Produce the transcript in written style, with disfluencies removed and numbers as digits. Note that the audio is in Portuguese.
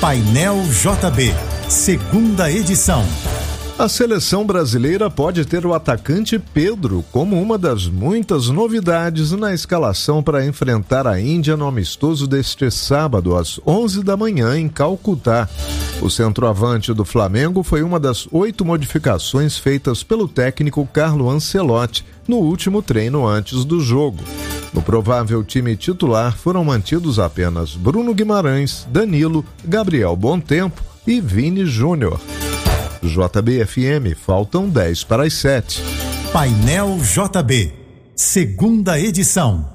Painel JB, segunda edição. A seleção brasileira pode ter o atacante Pedro como uma das muitas novidades na escalação para enfrentar a Índia no amistoso deste sábado às 11 da manhã em Calcutá. O centroavante do Flamengo foi uma das 8 modificações feitas pelo técnico Carlo Ancelotti no último treino antes do jogo. No provável time titular foram mantidos apenas Bruno Guimarães, Danilo, Gabriel Bontempo e Vini Júnior. JB-FM, faltam 10 para as 7. Painel JB, segunda edição.